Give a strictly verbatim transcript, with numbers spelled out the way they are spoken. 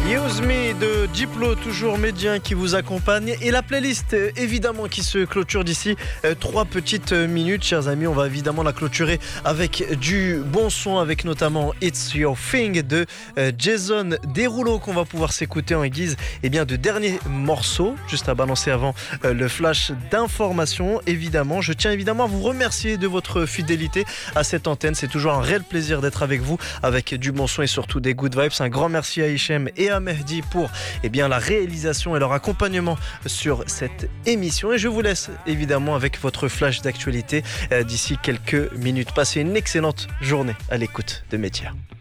Use Me de Diplo, toujours médien qui vous accompagne. Et la playlist, évidemment, qui se clôture d'ici euh, trois petites minutes. Chers amis, on va évidemment la clôturer avec du bon son, avec notamment It's Your Thing de euh, Jason Derulo, qu'on va pouvoir s'écouter en guise eh bien, de dernier morceau, juste à balancer avant euh, le flash d'information. Évidemment, je tiens évidemment à vous remercier de votre fidélité à cette antenne. C'est toujours un réel plaisir d'être avec vous, avec du bon son et surtout des good vibes. Un grand merci à Hichem et à Mehdi pour eh bien, la réalisation et leur accompagnement sur cette émission. Et je vous laisse évidemment avec votre flash d'actualité euh, d'ici quelques minutes. Passez une excellente journée à l'écoute de Média.